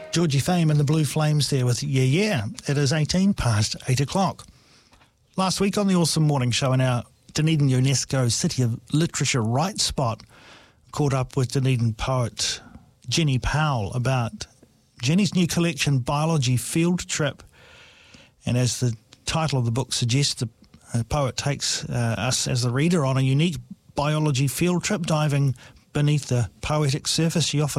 Georgie Fame and the Blue Flames there with Yeah Yeah. It is 18 past 8 o'clock. Last week on the Awesome Morning Show in our Dunedin UNESCO City of Literature Right spot, caught up with Dunedin poet Jenny Powell about Jenny's new collection, Biology Field Trip. And as the title of the book suggests, the poet takes us as the reader on a unique biology field trip, diving beneath the poetic surface. She offers